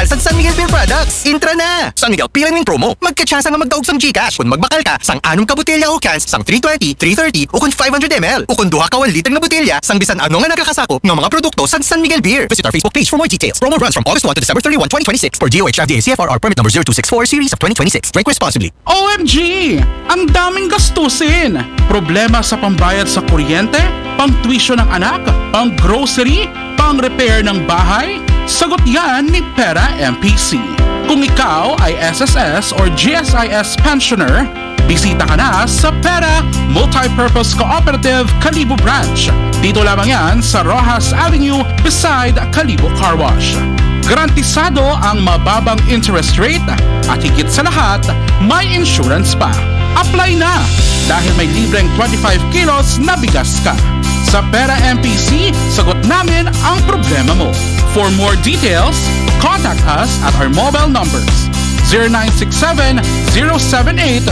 sa San Miguel Beer Products. Intra na! San Miguel Pilang promo. Magkatsyasa nga magdaog sang Gcash. Kung magbakal ka, sang 6 ka botelya o cans, sang 320, 330 o kung 500 ml. O kung 2 ka 1 liter nga botelya, sang bisan ano nga nakakasakop ng mga produkto sa San Miguel Beer. Visit our Facebook page for more details. Promo runs from August 1 to December 31, 2026 for DOH FDA CFRR permit number 0264 series of 2026. Drink responsibly. OMG! Ang daming gastusin! Problema sa pambayad sa kuryente, pang-tuition ng anak, pang-grocery, pang-repair ng bahay? Sagot yan ni Pera MPC. Kung ikaw ay SSS or GSIS pensioner, bisita ka na sa Pera Multipurpose Cooperative Kalibo Branch. Dito lamang yan sa Rojas Avenue beside Kalibo Car Wash. Garantisado ang mababang interest rate at higit sa lahat, may insurance pa. Apply na dahil may libreng 25 kilos na bigas ka. Sa Pera MPC, sagot namin ang problema mo. For more details, contact us at our mobile numbers 0967-078-4783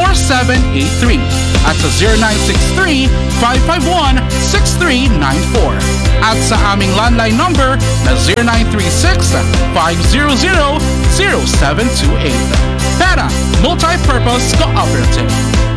at sa 0963-551-6394 at sa aming landline number na 0936-500-0728. Pera Multipurpose Cooperative.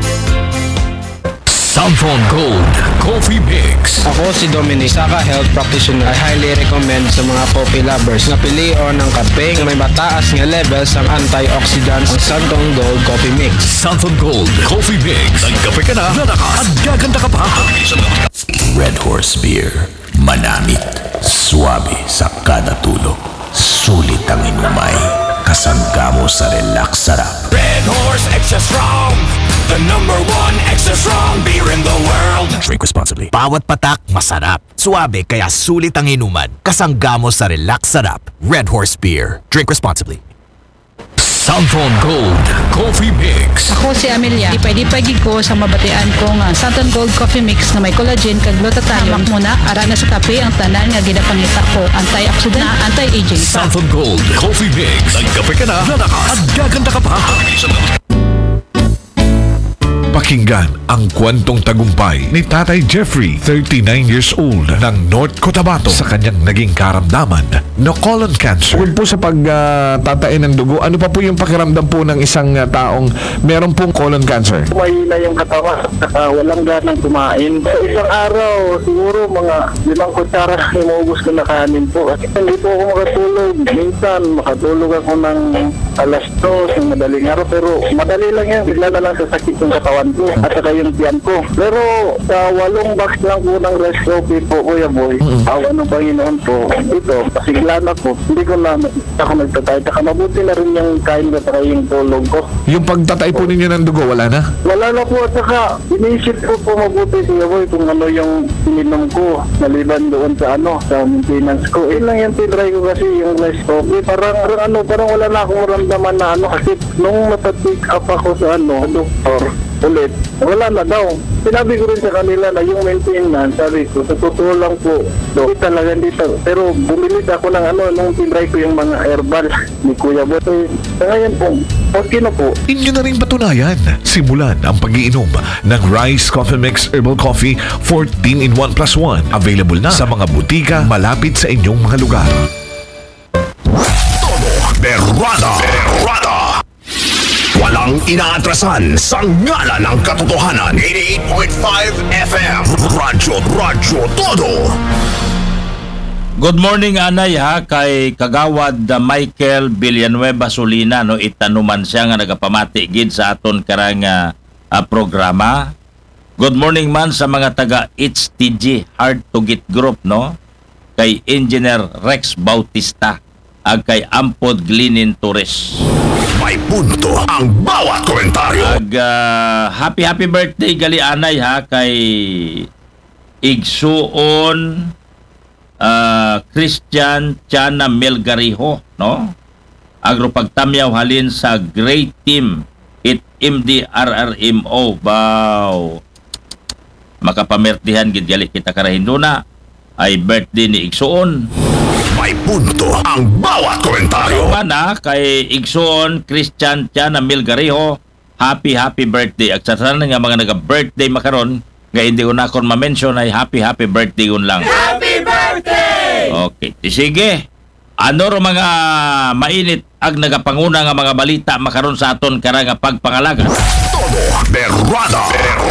Southern Gold Coffee Mix. Ako si Dominic, Saka Health Practitioner. I highly recommend sa mga coffee lovers na piliin ng kape na may mataas nga levels ng antioxidants ang Southern Gold Coffee Mix. Southern Gold Coffee Mix. Nagkape ka na, lalakas, at gaganda ka pa. Red Horse Beer. Manamit. Suwabe sa kada tulog. Sulit ang inumay. Kasangga mo sa relax sarap. Red Horse Extra Strong. The number 1 extra strong beer in the world. Drink responsibly. Bawat patak, masarap. Suwabe kaya sulit ang inuman. Kasangga mo sa relax sarap. Red Horse Beer. Drink responsibly. Southern Gold Coffee Mix. Ako si Amelia. Ipay-dipay ko sa mabatian ko nga Southern Gold Coffee Mix na may collagen kag glutathione. Muna, ara na sa kape ang tanan nga ginapangita ko. Antioxidant na anti-aging. Southern Gold Coffee Mix. Nagkape ka na, lalakas, at gaganda ka pa. Pakinggan ang kwentong tagumpay ni Tatay Jeffrey, 39 years old, ng North Cotabato sa kanyang naging karamdaman na colon cancer. Bukod po sa pagtatain ng dugo, ano pa po yung pakiramdam po ng isang taong meron pong colon cancer? Mahina yung katawan, walang ganang kumain. Sa isang araw, siguro mga 5 kutsara inuubos ko na kanin po. Kasi hindi po ako makatulog. Minsan, makatulog ako ng alas 2 ng madaling araw. Pero madali lang yan. Bigla na lang sasakit yung katawan ko at saka yung tiyan ko. Pero sa 8 box lang po ng rice coffee po, Kuya Boy, awa ng Panginoon po, ito, pasiglan ako. Hindi ko na ako nagtatay. Saka mabuti na rin yung kain ko at saka yung tulog ko. Yung pagtatay po ninyo ng dugo, wala na? Wala na po at saka inisip ko po mabuti, Kuya Boy, kung ano yung ininom ko maliban doon sa sa maintenance ko. Lang yung tinry ko kasi yung rice coffee. Parang wala na akong maramdaman na kasi nung matatik up ako sa doktor, ulit, wala na daw. Sinabi ko rin sa kanila na yung maintenance, sabi ko, sa totoo lang po, talaga dito. Pero bumili ako ng nung tinry ko yung mga herbal ni Kuya Boy. Ngayon po, okay na po. Inyo na rin patunayan. Simulan ang pag-iinom ng Rice Coffee Mix Herbal Coffee 14-in-1+1. Available na sa mga butika malapit sa inyong mga lugar. Berrada. Walang inaatrasan sa ngalan ng katotohanan. 88.5 FM. Radyo Todo. Good morning, Anay, ha, kay Kagawad Michael Villanueva Solina, no, itanuman siya nga nagapamati gid sa aton karang programa. Good morning man sa mga taga HTG Hard to Get Group, no, kay Engineer Rex Bautista ag kay Ampod Glinin Torres. May punto ang bawat komentaryo. Ag happy birthday gali, Anay, ha, kay Igsuon Christian Chana Melgariho, no? Agro pagtamyaw halin sa great team it MDRRMO. Wow. Makapamertihan gid gali kita karahinduna ay birthday ni Igsuon. May punto ang bawat komentaryo. Mana kay Igsuon Christian Chana Melgariho, happy birthday. At sa nga mga naga-birthday makaron, nga hindi ko na akong ma-mention ay happy birthday yun lang. Happy birthday! Okay, sige. Ano ro mga mainit ang nagapanguna nga mga balita makaron sa aton karang nga pagpangalaga? Todo Berwada.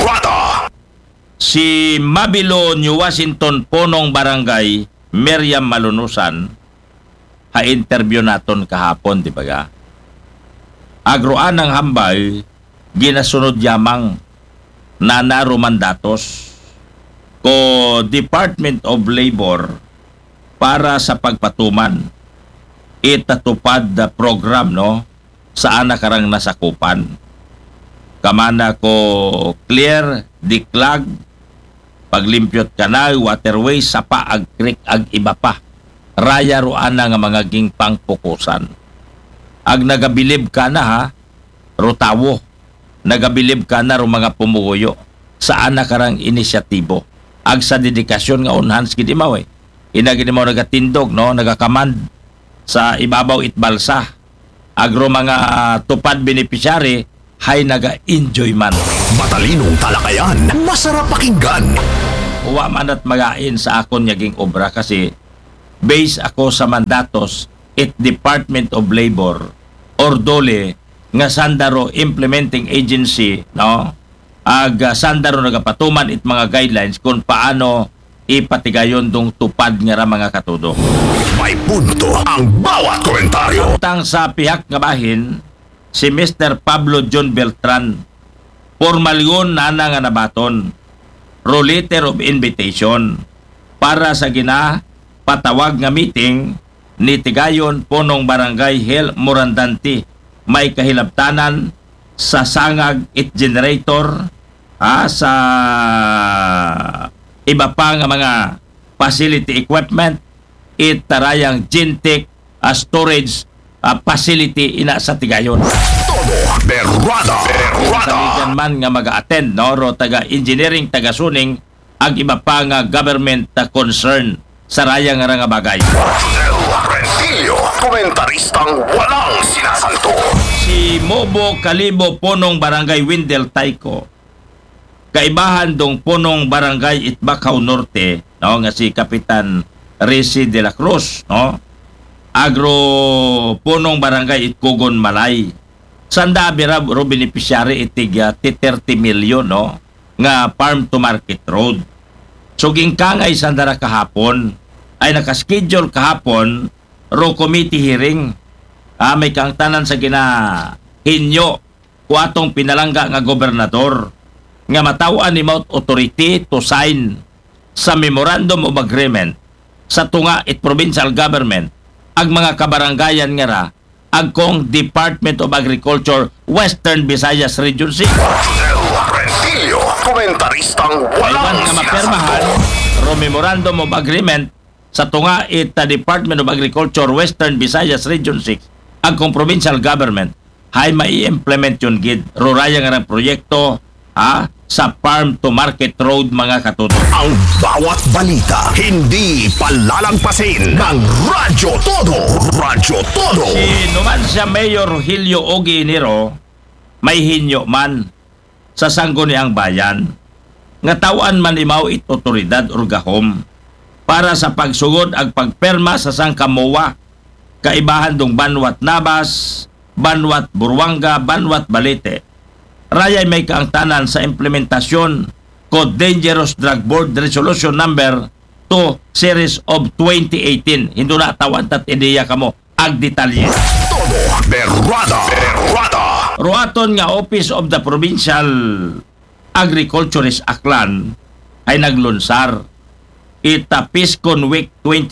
Si Mabilo New Washington Ponong Barangay Miriam Malunusan ha-interview naton kahapon, di ba ga? Agroan ng hambay ginasunod yamang Nana Romandatos ko Department of Labor para sa pagpatuman itatupad na program no sa nakarang nasakupan. Kamana ko clear, diklag, paglimpyot kanal, waterway, sapa, ag creek, ag iba pa. Raya roana nga mga ging pangpukusan. Ag nagabilib ka na ha, rotawo. Nagabilib ka na ro mga pumuguyo sa nakarang inisyatibo. Ag sa dedikasyon nga unhans gidi maway. Inagini mo nagatindog no, nagakamand sa ibabaw itbalsa. Agro mga tupad beneficiary hay naga-enjoy man. Matalinong talakayan, masarap pakinggan. Huwa man at magain sa akon naging obra kasi based ako sa mandatos it Department of Labor or DOLE nga sandaro implementing agency no ag sandaro nagapatuman it mga guidelines kung paano ipatigayon dong tupad nga ra mga katudo. May punto ang bawat komentaryo. Tang sa pihak nga bahin si Mr. Pablo John Beltran formal yun nga nabaton ro letter of invitation para sa patawag nga meeting ni Tigayon Ponong Barangay Hel Morandanti may kahilabtanan sa sangag it generator sa iba pa nga mga facility equipment it tarayang Gentech storage facility ina sa Tigayon. Todo Berwada. Saligan man nga mag-attend no ro taga engineering taga suning ag iba pa nga government concern sa raya nga bagay. Rentilio, komentaristang walang sinasanto. Si Mobo Kalibo Ponong Barangay Windel Taiko kaibahan dong Ponong Barangay Itbakaw Norte no nga si Kapitan Resi de la Cruz no agro Ponong Barangay Itkugon Malay sanda bira ro beneficiary itig 30 million no nga farm to market road. So gingkangay sandara kahapon ay nakaschedule kahapon ro committee hearing may kang tanan sa hinyo kuatong pinalangga nga gobernador nga matawan ni Mount Authority to sign sa memorandum of agreement sa tunga it provincial government ag mga kabarangayan nga ra agkong Department of Agriculture Western Visayas Region 6. Rentilio, komentaristang walang nga mapermahan ro memorandum of agreement sa tunga it Department of Agriculture Western Visayas Region 6 agkong provincial government hay mai-implement yun gid ro raya nga proyekto sa farm to market road mga katuto. Ang bawat balita hindi palalampasin ng Radyo Todo. Radyo Todo. Si numan siya Mayor Rogelio Ogie Nero may hinyo man sa sangguniang bayan nga tawan man imaw it otoridad or gahom para sa pagsugod ag pagperma sa sangkamowa kaibahan dong Banwat Nabas, Banwat Burwanga, Banwat Balete. Rayay may kaangtanan sa implementasyon ko Dangerous Drug Board Resolution Number 2 Series of 2018. Hindi na tawan tat ideya kamo ag detalye. Todo Berwada. Ruaton nga Office of the Provincial Agriculturist Aklan ay naglunsar ita Piscon Week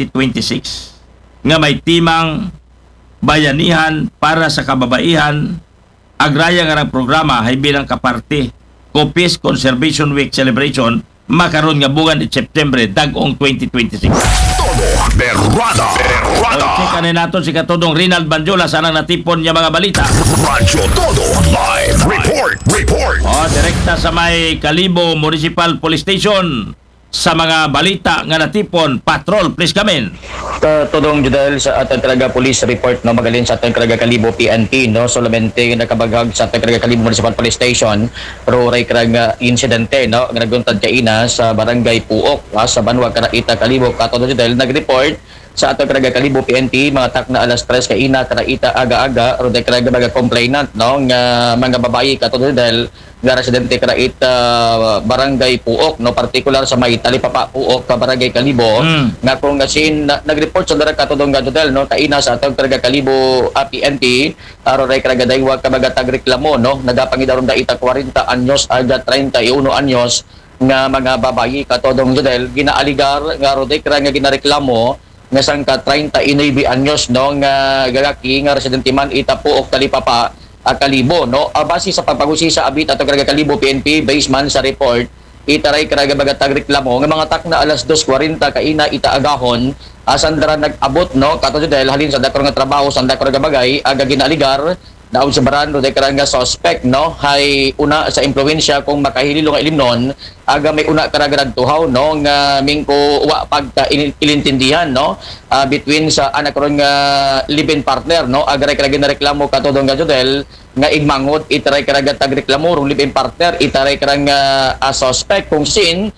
2026 nga may timang bayanihan para sa kababaihan agraya nga ng programa ay bilang kaparte ko Peace Conservation Week celebration makaron nga buwan ni September dagong 2026. Todo Berwada. Checkan naton si katudong Rinald Banjola sanang natipon niya mga balita. Radyo Todo live report. Direkta sa may Kalibo Municipal Police Station sa mga balita nga natipon. Patrol, please come in. Tudong judal sa ating talaga police report no magalin sa ating talaga Kalibo PNP no solamente nakabagag sa ating talaga Kalibo Municipal Police Station pero ray karag insidente no nga naguntad kaina sa barangay Puok sa Banwag Karaita Kalibo katudong judal nag-report sa ato karaga kalibo PNP mga tak na alas 3 kaina karaita aga-aga ro karaga mga complainant no nga mga babayi katulad dahil nga residente karaita barangay Puok no particular sa may Talipapa Puok ka barangay Kalibo nga kung nag-report sa dara katulad nga dodel no kaina sa ato karaga kalibo PNP ro karaga daywa ka mga tagreklamo no nagapangidaron da ita 40 anyos aga 31 anyos nga mga babayi katodong dodel ginaaligar nga ro karaga ginareklamo nga sangka 39 anyos no nga galaki nga residente man ita Puok Talipapa Kalibo no base sa pagpagusi sa abit ato karaga Kalibo PNP based man sa report itaray karaga bagatag reklamo nga mga tak na alas 2:40 kaina ita agahon sandara nag-abot no katod dahil halin sa dakor nga trabaho sa dakor nga bagay aga ginaligar daon sa barando de karaga suspect no hay una sa impluwensya kung makahililo nga ilimnon aga may una karaga nagtuhaw no nga mingko wa pagka ilintindihan no between sa anak ron nga live-in partner no aga karaga na reklamo katodong gadodel nga igmangot itaray karaga tagreklamo rong live-in partner itaray karaga suspect kung sin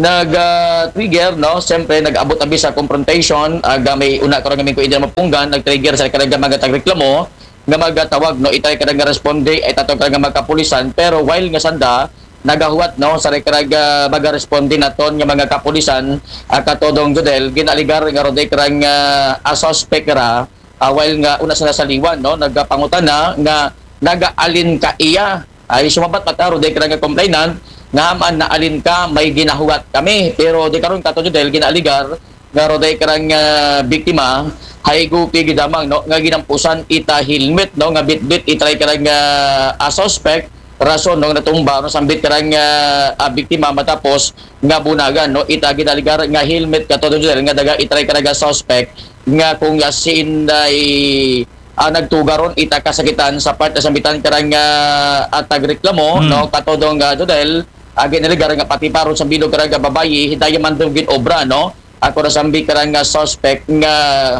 nag-trigger no siyempre nag-abot abi sa confrontation aga may una karon nga mingko indi mapunggan nag-trigger sa karaga mga tagreklamo nga magatawag no itay karaga responde ay tato karaga magkapulisan pero while nga sanda nagahuwat no sa karaga magaresponde naton nga mga kapulisan katodong judel ginaligar nga roday karaga suspect ra while nga una sa nasaliwan no nagapangutan na nga nagaalin ka iya ay sumabat mata roday karaga complainant nga man naalin ka may ginahuwat kami pero di karon katodong judel ginaligar nga roday karaga biktima hay gupi gidamang no nga ginampusan ita helmet no nga bitbit itry karang suspect rason no natumba no sambit karang biktima matapos nga bunagan no ita gidaligar nga helmet katodong nga daga itry karang suspect nga kung yasin ay nagtugaron ita kasakitan sa part na sambitan karang tagreklamo no katodong dodel ginaligar nga pati paron sa bilog karang babayi hidaya man gin obra no ako na sambi karang suspect nga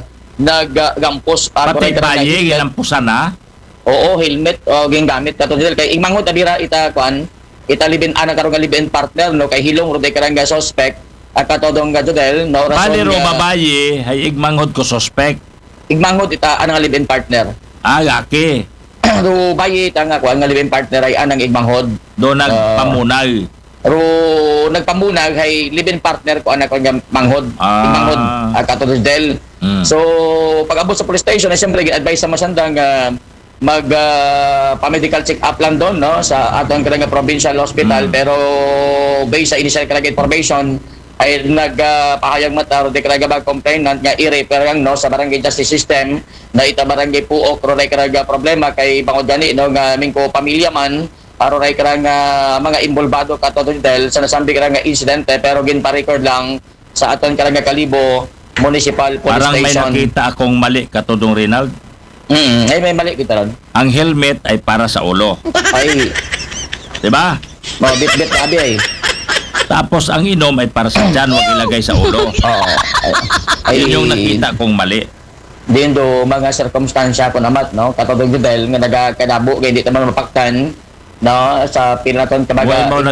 naggampos pati bayi ginampusan na oo helmet o gingamit katulad kay ingmangot abira ita kuan ita libin ana karon nga libin partner no kay hilong roday karang nga suspect katodong gadodel no rason bali ro babayi hay igmangot ko suspect igmangot ita ana nga libin partner laki ro bayi ita nga kuan nga libin partner ay anang igmanghod do nagpamunag ro nagpamunag hay libin partner ko anak nga manghod igmanghod katodel so pag-abot sa police station ay siyempre gi-advise sa masandang mag pa-medical check-up lang doon no sa atong kalaga provincial hospital pero based sa initial kalaga information ay nagpahayag mata ro de kalaga bag complainant nga i-refer lang no sa barangay justice system na ita barangay Puok ro kalaga problema kay bangod gani no nga mingko pamilya man aro ray kalaga mga involvado katod dahil sa nasambi kalaga insidente pero gin-pa-record lang sa atong kalaga Kalibo Municipal Police parang Station. Parang may nakita akong mali katudong Rinald. Ay may mali kita ron. Ang helmet ay para sa ulo. Ay. Diba? Bit-bit sabi ay. Tapos ang inom ay para sa tiyan, wag ilagay sa ulo. Oo. Yun yung nakita kong mali. Din do mga circumstansya ko namat no katudong dahil nga nagakadabo kay di naman mapaktan no sa pinaton kabaga mo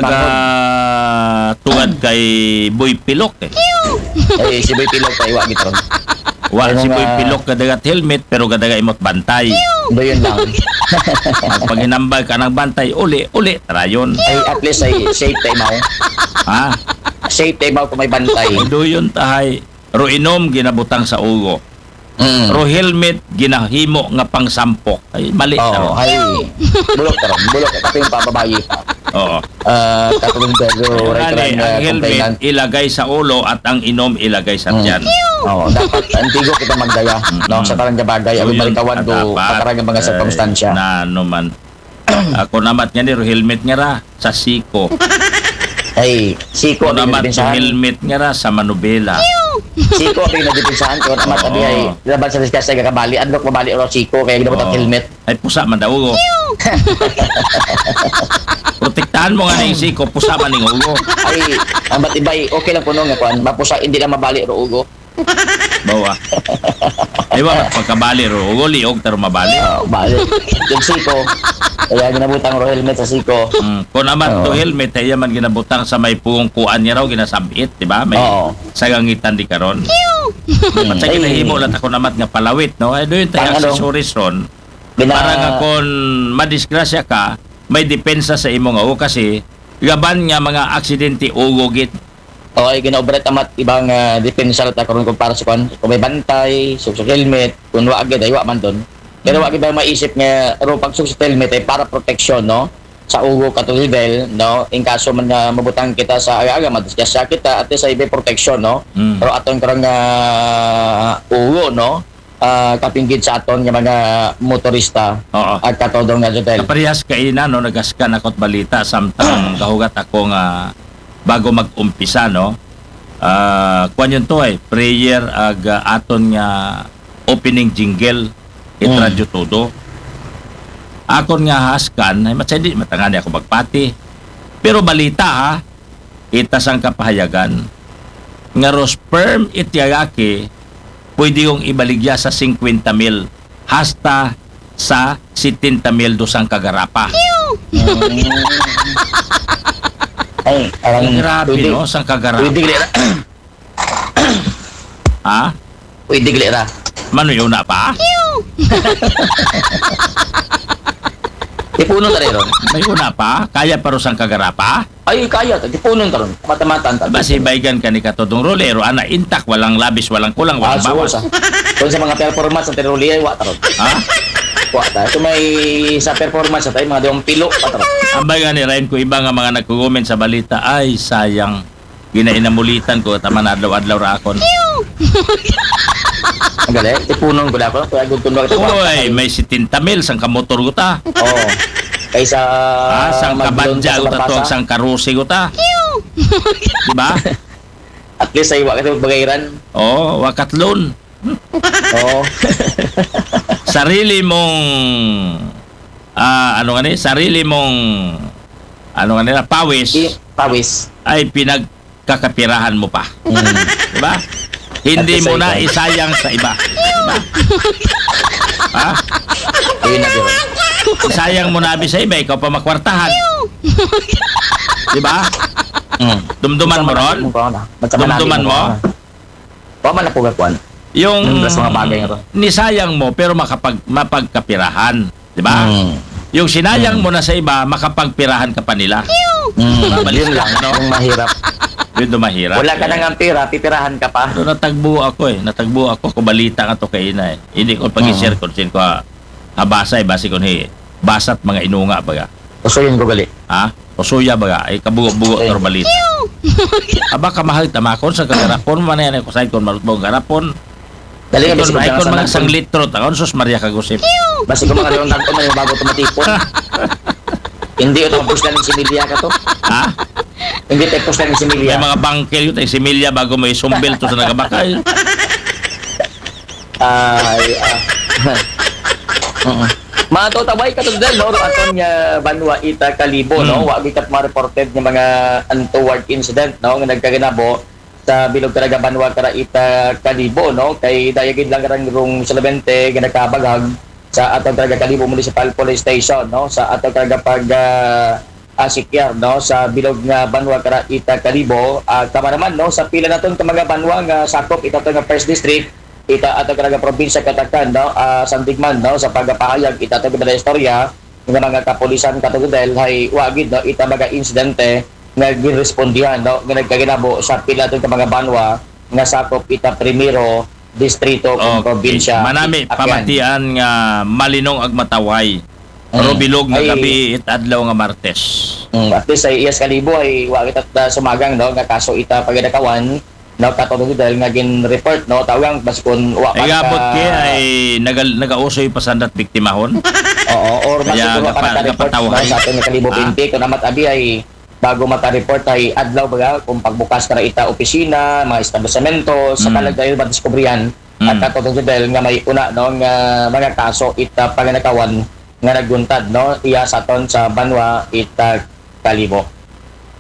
tungad kay Boy Pilok eh si Boy Pilok kay wa gitron wa si Boy Pilok kadagat helmet pero kadaga imot bantay do yun lang pag inambal ka ng bantay uli trayon ay at least ay safe tayo mo ha safe tayo mo kung may bantay do yun tahay ro inom ginabutang sa ugo ro helmet ginahimo nga pang sampok ay mali oh, ay bulok taron bulok kasi yung pababayi pa oo katulad pero ang helmet ilagay sa ulo at ang inom ilagay sa tiyan oo dapat antigo kita magdaya no sa parang bagay ang balikawan do katarang mga circumstansya na naman ako namat nga ni ro helmet nga ra sa siko ay siko namat helmet nga ra sa manubela Siko ang pinagdipinsahan ko naman tabi ay laban sa discuss sa kabali adlok mabali o Siko kaya ginawa ang helmet ay pusa man daw ugo protektahan mo nga na yung Siko pusa man yung ugo ay ang batibay okay lang puno nga kuan mapusa hindi na mabali ro ugo Bawa. Di ba, pagkabali ro, liog taro mabali. Balik. Yung siko. Kaya ginabutang ro helmet sa siko. Kung naman to helmet, ay man ginabutang sa may puong kuan niya raw, ginasabit, di ba? May sagangitan di karon. At sa ginahimo lang ako naman nga palawit, no? Ay doon tayo accessories ron. Para nga kung madisgrasya ka, may depensa sa imo nga o kasi gaban nga mga aksidente ugogit. Okay, ginaobret amat ibang depensa ta karon kumpara sa kung may bantay, suksok helmet, kung wa agad ay wa man doon. Pero wa gyud maisip nga ro pag suksok helmet ay para protection, no? Sa ugo kato level, no? In kaso man nga mabutang kita sa aga madisgrasya kita at sa ibe protection, no? Pero aton karang ugo, no? Kapinggid sa aton nga mga motorista at katodong nga hotel. Kaparehas kaina no nagaskan akot balita samtang kahugat ako nga bago mag-umpisa no. Kuan yun to prayer ag aton nga opening jingle it radyo todo. Akon nga haskan ay matsadi matangani ako magpati. Pero balita ha itas ang kapahayagan nga sperm ityagaki pwede yung ibaligya sa 50,000 hasta sa 70,000 dosang kagarapa. Ay, grabe no, sang kagarapa. Pwede glera. Ha? Pwede glera. Mano yun na pa? Tipunon ta ron. May una pa? Kaya pa ro sang kagarapa? Ay, kaya. Tipunon ta ron. Matamatan ta. Basi baygan ka ni katodong rolero, ana intak, walang labis, walang kulang, walang bawas. Kung sa mga performance ng terolier, wa ta ron. Ha? Wa ta. Kung may sa performance tayo, mga diong pilo, wa ta ron. Ambay nga ni Ryan ko iba nga mga nagko-comment sa balita, ay sayang. Ginainamulitan ko, taman adlaw-adlaw ra akon. Ang galing, tipunon ko na ako. Kaya gutun ba ito? Uy, may 70,000 sang kamotor ko ta. Oo. Kaysa sang kabadya ko ta to, sang karusi ko ta. Diba? At least ay wakit yung bagayran. Oo, wakatlon. Oo. Sarili mong sarili mong pawis ay pinagkakapirahan mo pa. Diba? Hindi mo na isayang sa iba. Diba? Ha? Ayun na yun. Isayang mo na sa iba, ikaw pa makwartahan. Diba? Dumduman mo ron? Dumduman mo? Paman na po gakuan. Yung mga bagay ron. nisayang mo pero mapagpirahan. Diba? Yung sinayang mo na sa iba, makapagpirahan ka pa nila. Yun lang, yung mahirap. Yun mahirap. Wala ka nang ang pira, pipirahan ka pa. So, natagbo ako kubalita ka to kay ina Hindi ko pag-share kung sin ko habasa basi ko basat mga inunga baga. Usuyin ko gali. Ha? Usuya baga ay kabugo-bugo tor balita. Aba ka mahal tamakon sa kagarapon man yan ko sa kon marutbong garapon. Dali ka sa ikon mga sang litro takon sus Maria kagusip. Basi ko mga leon ko man yung bago tumatipon. Hindi ito pusta ng similya ka to. Ha? Hindi tayo pusta ng similya. May mga bangkel yun tayo similya bago may sumbel to sa nagabakay. Mga tabay ka to dahil, no? Aton nga Banwa Ita Kalibo, no? Wagi kat ma-reported ng mga untoward incident, no? Nga nagkaginabo sa bilog talaga Banwa Kara Ita Kalibo, no? Kay dayagid lang karang rung Salabente, ginagkabagag sa aton talaga Kalibo Municipal Police Station, no? Sa aton talaga pag asikyar, no? Sa bilog nga Banwa Kara Ita Kalibo. Tama naman, no? Sa pila naton ka mga Banwa nga sakop ito nga First District, ita ato talaga probinsya Katakan, no? Sandigman, no? Sa pagpahayag ita ato nga istorya ng mga kapulisan katugdel hay wagid, no? Ita mga insidente nga girespondihan, no? Nga nagkaginabo sa pila naton ka mga Banwa nga sakop ita primero distrito kung probinsya. Manami pamatian nga malinong agmataway. Pero bilog nga gabi itadlaw nga Martes. At least ay iyas Kalibo ay wagit at sumagang, no? Nga kaso ita pagidakawan, no? Katulad dahil nga gin-report, no? Tawang baskon wa pa igabot ay nagausoy pasandat biktimahon. Oo, or baskon wa pa report, no? Sa aton nga Kalibo 20 kung namat abi ay bago mata-report ay adlaw baga kung pagbukas na ita opisina, mga establishmento, sa kalagay ba diskubrihan at katulad dahil nga may una, no? Nga mga kaso ita paginakawan nga nagguntad, no? Iya sa aton sa Banwa Ita Kalibo.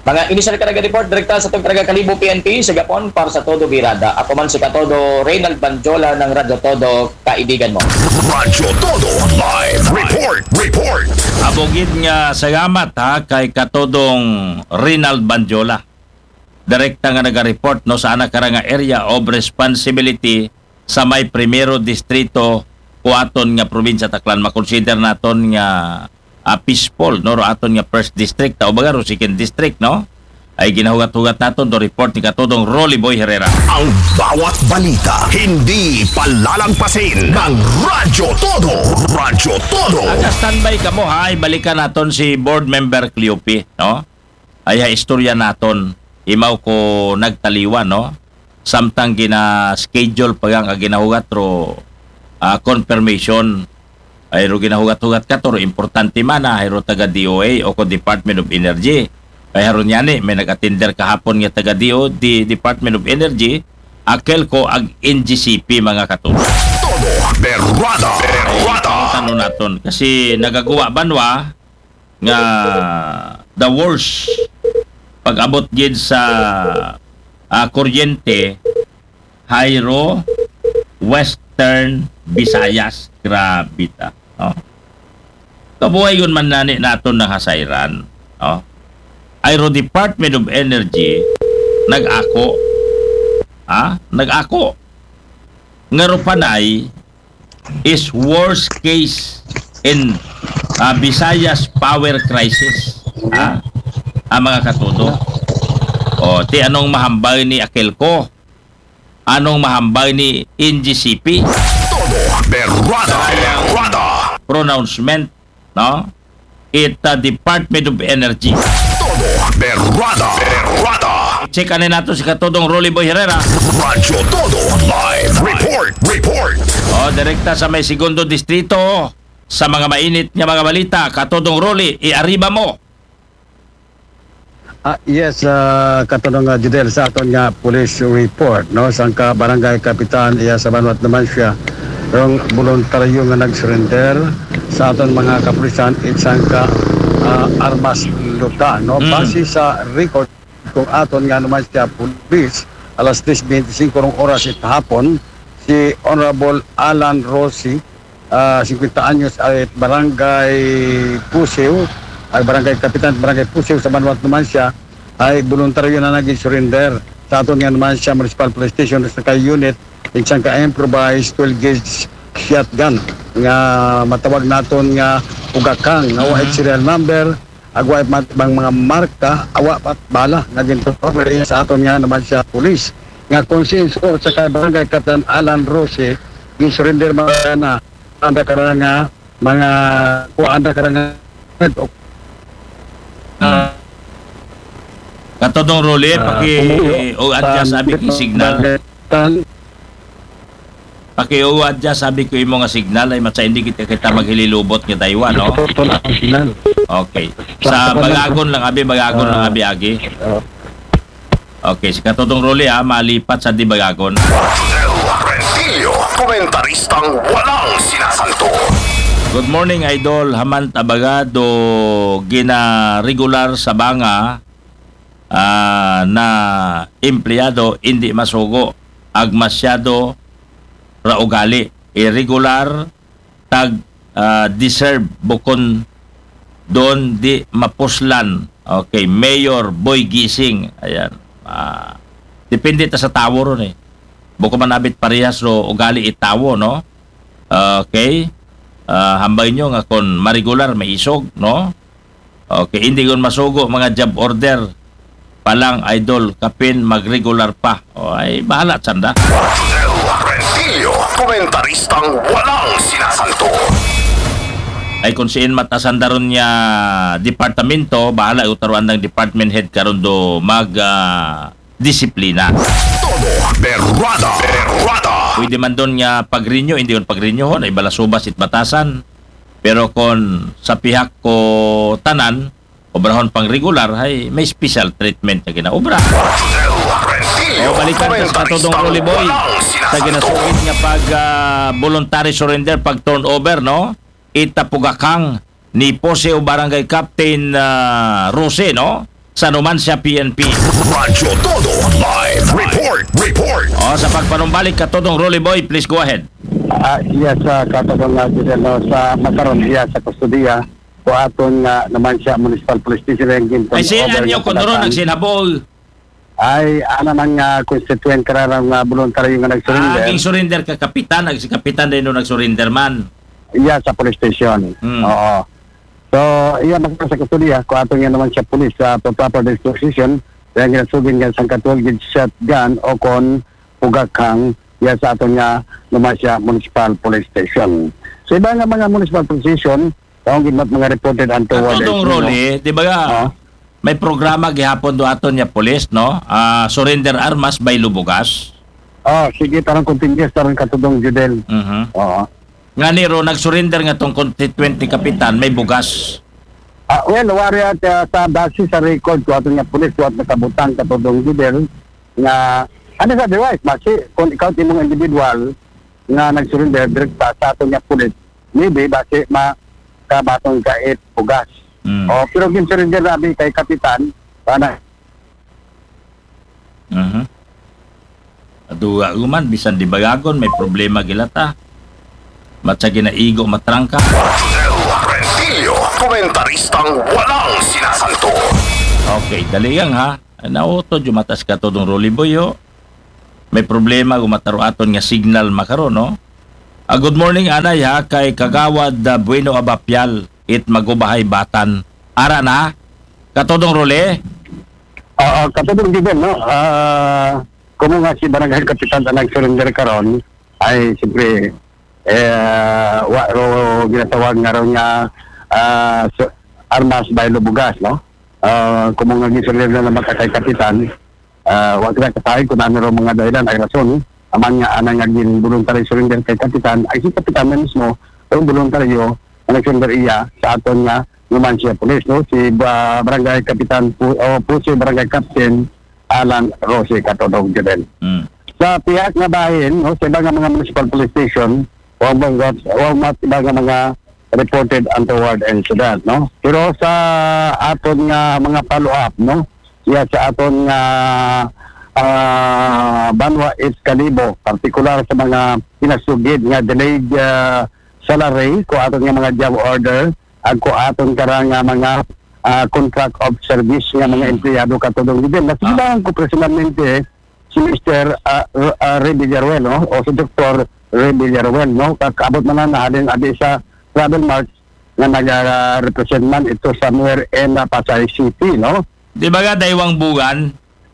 Mga initial karga report direkta sa itong karga Kalibo PNP sa Gapon para sa Todo Birada. Ako man si Katodo Reynald Banjola ng Radyo Todo, kaibigan mo. Radyo Todo Live Report. Abogid nga salamat ha kay Katodong Rinald Banjola. Direkta nga naga-report no sa anak nga area of responsibility sa may primero distrito kuaton nga probinsya Taclan. Makonsider naton nga peaceful no ro aton nga first district o baga ro second district no ay ginahugat-hugat naton do report ni Katodong Rolly Boy Herrera. Ang bawat balita hindi palalagpasin ng Radyo Todo. Standby ka mo ha, balikan naton si board member Cleopi no ay istorya naton imaw ko nagtaliwan no samtang gina-schedule pagang ginahugat ro confirmation ay ro ginahugat-hugat ka to, importante man na ay ro taga DOA o ko Department of Energy. Ay haron yani, may nag-attender kahapon nga taga DOD, Department of Energy, akel ko ag NGCP mga katulad. Todo Berwada. Tanong naton, kasi nagagawa banwa nga the worst pag-abot gid sa kuryente, Hayro, Western Visayas, grabe ta. No? Kabuhay yun man nani naton na hasayran. No? Aero Department of Energy nag-ako. Nag-ako. Nga panay is worst case in Visayas power crisis. Mga katudo. O, anong mahambay ni Akelco? Anong mahambay ni NGCP? Berwada. Pronouncement, no? Department of Energy. Todo Berwada. Check natin si Katodong Rolly Boy Herrera. Radyo Todo Live Report. Direkta sa may segundo distrito sa mga mainit nga mga balita. Katodong Rolly, iariba mo. Yes, Katodong Jidel sa aton nga police report no sang ka barangay kapitan iya sa Banwat naman siya. Yung voluntaryo nga nag-surrender sa aton mga kapulisan isang ka armas luta no base sa record kung aton nga naman siya police alas 3:25 rong oras hapon si Honorable Alan Rossi 50 anyos ay barangay Pusiw ay barangay kapitan barangay Pusiw sa Banwat naman siya ay voluntaryo na nag-surrender sa aton nga naman siya municipal police station sa kay unit isang ka-improvised 12 gauge shotgun nga matawag naton nga ugakang nga wa serial number agwa bang mga marka awa pat bala nga ginto sa aton nga naman siya police nga konsenso sa kay barangay Kapitan Alan Rossi gi-surrender mga na anda karang nga mga kuanda karang Katodong Rolly, adjust sabi ko signal. Adjust sabi ko yung mga signal ay matsa hindi kita maghililubot nga Taiwan, no? Okay. Sa Bagagon lang abi agi. Okay, si Katodong Rolly malipat sa di Bagagon. Komentaristang walang sinasanto. Good morning, Idol. Haman Tabagado, gina regular sa banga na empleyado hindi masugo ag masyado ra ugali irregular tag deserve bukon don di mapuslan. Okay, Mayor Boy Gising, ayan, depende ta sa tawo ron buko man abit parehas ro ugali itawo, no? Okay, hambay nyo nga kon maregular may isog, no? Okay, hindi kon masugo mga job order palang Idol kapin magregular pa. Ay bahala sanda. Komentaristang walang sinasanto. Ay kung siin matasandaron niya departamento, bahala utaruan ng department head karon do mag disiplina. Todo Berwada. Pwede man doon niya pag-renew, hindi yun pag-renew ay balasubas it batasan. Pero kung sa pihak ko tanan obrahon pang regular ay may special treatment na ginaobra. Balikan sa Katodong Rolly Boy sa ginasugit nga pag voluntary surrender, pag turnover, no? Itapugakang ni Poseo Barangay Captain Rose, no? sa Numancia PNP. Radyo Todo Live Report. O, sa pagpanumbalik katodong Rolly Boy, please go ahead. Yes, katulong nga dito sa makaroon siya sa kustudiya ko aton nga naman siya Municipal Police Station ang ginton. Ay, sinan nyo kung doon nagsinabol. Ay, ano man nga constituent kararang voluntary nga nag-surrender. Aging surrender ka kapitan, si kapitan din doon nag-surrender man. Iya, sa police station. Oo. So, iya magkakaroon sa kustudiya ko aton nga naman siya police sa proper disposition kaya ginasugin nga sa katulog shotgun o kon pugakang iya sa aton nga naman siya Municipal Police Station. So, iba nga mga Municipal Police Station, taong ginmat mga reported untoward. Katodong Rolly, di ba nga, may programa gihapon do aton niya police, no? Surrender armas by Lubugas. Sige, tarang continuous, tarang katudong Judel. Oo. Nga niro, nag-surrender nga tong constituent kapitan, may bugas. Well, wari at sa base sa record ko aton nga police, ko at nakabutang katudong Judel, nga, ano sa device, base, kung ikaw timong individual, nga nag-surrender, direct sa aton nga police, maybe, base, makabatong kait bugas. Pero gin-surrender namin kay kapitan, para Aduga uman, bisan di bagagon, may problema gilata. Matsa ginaigo, matrangka. Rentilio, komentaristang walang sinasanto. Okay, daligang ha. Nauto, jumatas ka to dong Rolly Boy, oh. May problema, gumataro aton nga signal makaron, no? Good morning, anay ha, kay Kagawad Bueno Abapial, it magubahay batan. Ara na, katodong Rolly? katulong din, no? Kung nga si Barangay Kapitan na nag-surrender karon ay siyempre ginatawag nga raw niya armas by Lubugas, no? Kung nga gisurrender na naman kay Kapitan, wag na kasay kung ano raw mga dahilan ay rason aman nga anang naging voluntary surrender kay Kapitan ay si Kapitan na mismo yung voluntaryo na nag-surrender iya sa aton nga Numancia Police, no? Si Barangay Kapitan si Barangay Captain Alan Rossi katodong Judel. Sa pihak nga bahin, no, sa ibang mga municipal police station, wag mga reported untoward incident, no? Pero sa aton nga mga follow-up, no? Siya sa aton nga Banwa Escalibo, particular sa mga pinasugid nga delayed salary ko aton nga mga job order ag ko aton karang nga mga contract of service nga mga empleyado katulong din. Nasilahan ko personalmente si Mr. Ray Villaruel, no? O si Dr. Ray Villaruel, no? Kakaabot man na nahalin adi sa travel march na nag-represent man ito somewhere in Pasay City, no? Di ba nga daywang bugan?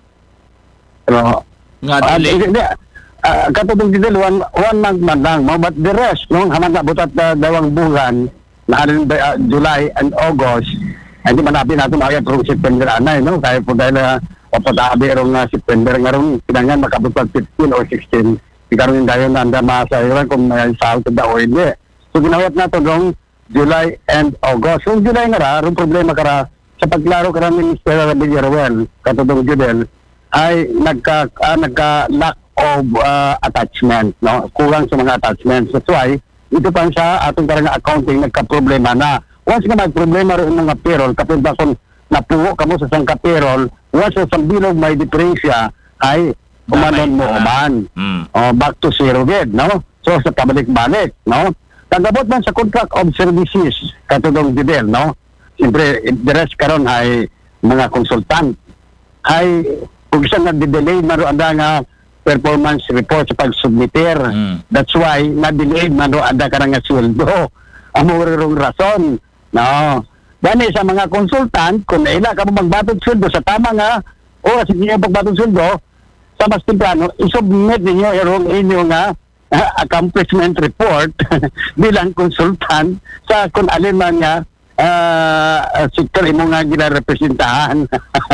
Pero, nga dili. Katulong din, one month man lang, no? But the rest, no? Haman na butat daywang bugan nahalin July and August. Hindi manapin natin makaya kung September anay, no? Kaya po dahil papatabi rong September nga rong pinangan makabutag 15 or 16. Ikaroon yung dahil nanda masayuran kung may sahod na o hindi. So ginawat nato rong July and August. So July nga ra, rong problema ka sa paglaro ka ni Mr. Villaruel, katudong Judel, ay nagka-lack of attachment, no? Kulang sa mga attachments. That's why, ito pa sa atong karang accounting nagka-problema na. Once nga may-problema rin mga payroll, kapag bakon napuho ka mo sa isang ka-payroll, once sa bilog may diferensya, ay umanon mo uman. Back to zero again, no? So, sa kabalik-balik, no? Kagabot man sa contract of services, katulong Judel, no? Siyempre, the rest karon ay mga konsultant. Ay, kung isang nag-delay na rin nga performance report sa pag-submitter. That's why, na-delay na rin ada ka nga sweldo. Amurong rason. No. Dahil sa mga konsultant, kung naila ka mo magbatod sweldo sa tama nga, o sa inyo pagbatod sweldo, sa mas temprano, isubmit ninyo yung inyong accomplishment report bilang konsultant sa kung alin man nga sector imo nga gina-representahan.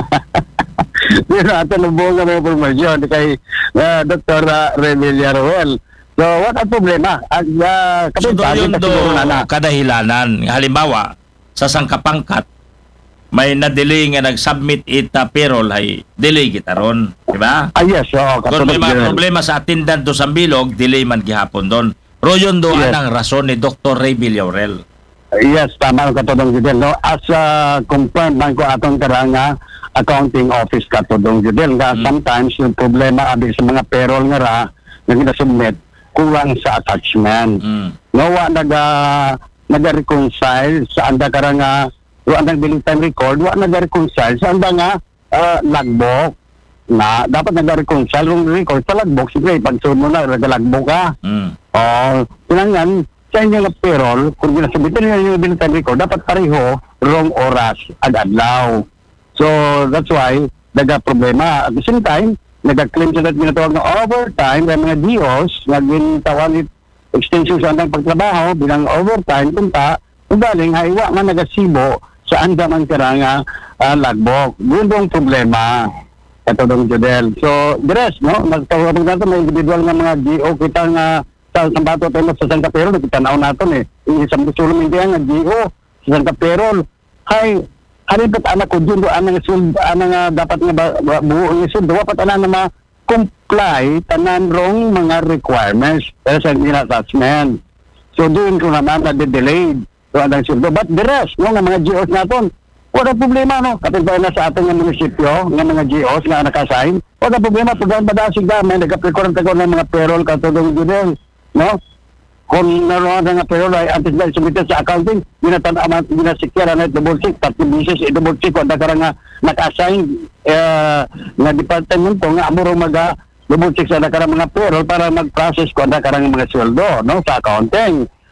Pero ato nabuong nga may informasyon kay Dr. Remy Villaruel. So, what ang problema? So, yun do kadahilanan. Halimbawa, sa sangkapangkat, may na-delay nga nag-submit ita payroll ay delay kita ron. Diba? Yes. Kung may mga problema sa attendant do Sambilog, delay man gihapon doon. Pero yun do anang rason ni Dr. Ray Villaruel. Yes, tama ang katudong Judel. No? As confirmed man ko atong karanga accounting office katudong Judel. Sometimes yung problema abi sa mga payroll nga ra na ginasubmit kulang sa attachment. No, naga-reconcile sa anda karanga andang billing time record, naga-reconcile sa anda nga logbook na dapat naga-reconcile yung record sa logbook. Siyempre, pagsunod mo na, naga-logbook ka. Tinangan, sa inyo nga payroll, kung ginasubitin nyo yung billing time record, dapat pareho, wrong oras, ad-adlaw. So, that's why, naga-problema. At the same time, naga-claim sila at ginatawag na overtime ng mga DOs, nagintawag extension sa andang pagtrabaho, bilang overtime, punta, galing, haiwa nga nagasibo sa andaman karanga logbook. Doon yung problema. Ito dong Jodel. So, the rest, no? Nagtawag natin, may individual nga mga GO, kita nga sa Sambato tayo sa San Caperol, kita naon natin isang gusulong hindi nga GO sa San Caperol. Haripat anak ko dyan, anang dapat nga buo ng isun, dapat anak na ma-comply tanan rong mga requirements sa attachment. So, doon ko naman na-delayed. So, anang sildo. But the rest, no, nga mga GOs natin, wala problema, no? Kapit ba na sa ating munisipyo, ng mga GOs nga nakasign, wala problema, pagkaan badasig namin, nag-aplicor ko ng mga payroll katulong dyan, no? Kung naroon nga payroll ay antes na sumitin sa accounting, ginasikyara na double check, 30 bisis, double check, wala ka nga naka-assign na department ko, nga amuro double check sa nakarang mga payroll para mag-process ko na karang mga sweldo, no? Sa accounting.